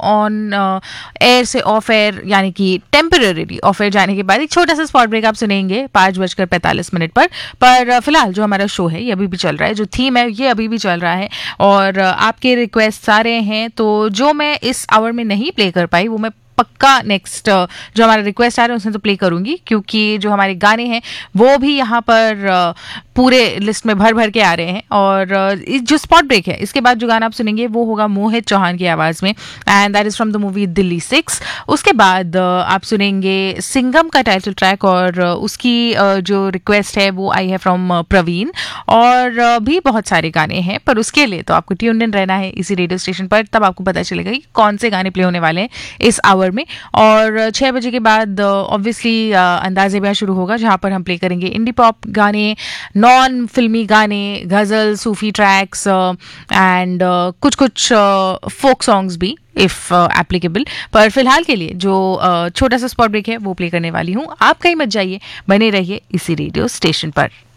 On air से of air, यानी कि टेम्पररी ऑफ एयर जाने के बाद एक छोटा सा स्पॉट ब्रेक आप सुनेंगे 5:45 पर फिलहाल जो हमारा शो है ये अभी भी चल रहा है, जो थीम है ये अभी भी चल रहा है और आपके रिक्वेस्ट सारे हैं, तो जो मैं इस आवर में नहीं प्ले कर पाई वो मैं पक्का नेक्स्ट जो हमारा रिक्वेस्ट आ रहा है उसमें तो प्ले करूंगी, क्योंकि जो हमारे गाने हैं वो भी यहाँ पर पूरे लिस्ट में भर भर के आ रहे हैं। और जो स्पॉट ब्रेक है इसके बाद जो गाना आप सुनेंगे वो होगा मोहित चौहान की आवाज़ में, and that is from the movie Delhi 6। उसके बाद आप सुनेंगे सिंघम का टाइटल ट्रैक और उसकी जो रिक्वेस्ट है वो आई है फ्रॉम प्रवीण, और भी बहुत सारे गाने हैं, पर उसके लिए तो आपको ट्यून इन रहना है इसी रेडियो स्टेशन पर, तब आपको पता चलेगा कि कौन से गाने प्ले होने वाले हैं इस आवर में। और 6 बजे के बाद ऑब्वियसली अंदाज़े ब्याह शुरू होगा, जहाँ पर हम प्ले करेंगे इंडी पॉप गाने, नॉन फिल्मी गाने, गज़ल, सूफी ट्रैक्स एंड कुछ फोक सॉन्ग्स भी इफ़ एप्लीकेबल। पर फिलहाल के लिए जो छोटा सा स्पॉट ब्रेक है वो प्ले करने वाली हूँ। आप कहीं मत जाइए, बने रहिए इसी रेडियो स्टेशन पर।